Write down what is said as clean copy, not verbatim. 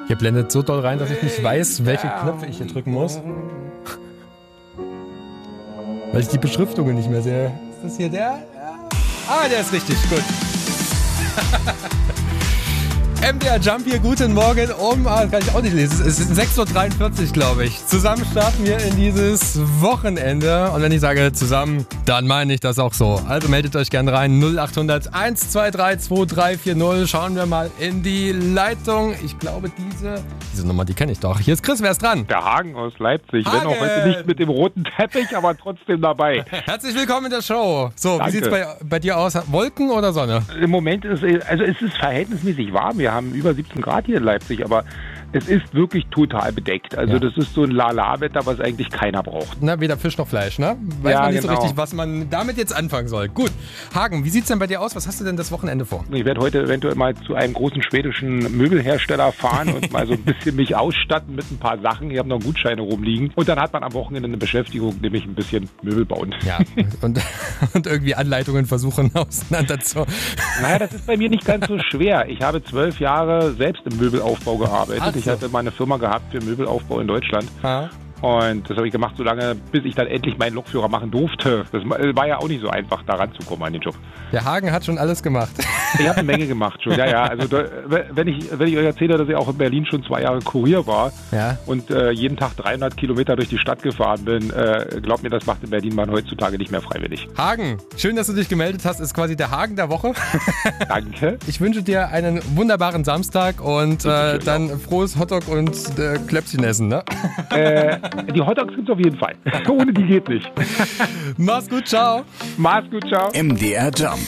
Hier blendet so doll rein, dass ich nicht weiß, welche Knöpfe ich hier drücken muss. Weil ich die Beschriftungen nicht mehr sehe. Ist das hier der? Ja. Ah, der ist richtig, gut. MDR Jump hier, guten Morgen das kann ich auch nicht lesen, es ist 6.43 Uhr, glaube ich. Zusammen starten wir in dieses Wochenende und wenn ich sage zusammen, dann meine ich das auch so. Also meldet euch gerne rein, 0800 123 2340. Schauen wir mal in die Leitung. Ich glaube, diese Nummer, die kenne ich doch. Hier ist Chris, wer ist dran? Der Hagen aus Leipzig, Hagen! wenn auch heute nicht mit dem roten Teppich, aber trotzdem dabei. Herzlich willkommen in der Show. So, Danke. wie sieht es bei dir aus? Wolken oder Sonne? Im Moment ist es ist verhältnismäßig warm. Wir haben über 17 Grad hier in Leipzig, aber es ist wirklich total bedeckt. Also das ist so ein Lala-Wetter, was eigentlich keiner braucht. Na, weder Fisch noch Fleisch, ne? Weiß man nicht so richtig, was man damit jetzt anfangen soll. Gut. Hagen, wie sieht's denn bei dir aus? Was hast du denn das Wochenende vor? Ich werde heute eventuell mal zu einem großen schwedischen Möbelhersteller fahren und mal so ein bisschen mich ausstatten mit ein paar Sachen. Ich habe noch Gutscheine rumliegen. Und dann hat man am Wochenende eine Beschäftigung, nämlich ein bisschen Möbel bauen. Ja, und irgendwie Anleitungen versuchen auseinander zu... Naja, das ist bei mir nicht ganz so schwer. Ich habe 12 Jahre selbst im Möbelaufbau gearbeitet. Ach so. Ich hatte mal eine Firma gehabt für Möbelaufbau in Deutschland. Ha? Und das habe ich gemacht, so lange, bis ich dann endlich meinen Lokführer machen durfte. Das war ja auch nicht so einfach, da ranzukommen an den Job. Der Hagen hat schon alles gemacht. Ich habe eine Menge gemacht schon, ja. Also wenn ich euch erzähle, dass ich auch in Berlin schon 2 Jahre Kurier war und jeden Tag 300 Kilometer durch die Stadt gefahren bin, glaubt mir, das macht in Berlin man heutzutage nicht mehr freiwillig. Hagen, schön, dass du dich gemeldet hast. Ist quasi der Hagen der Woche. Danke. Ich wünsche dir einen wunderbaren Samstag und dann frohes Hotdog und Klöpfchen essen, ne? Die Hotdogs gibt's auf jeden Fall. Ohne die geht nicht. Mach's gut, ciao. Mach's gut, ciao. MDR Jump.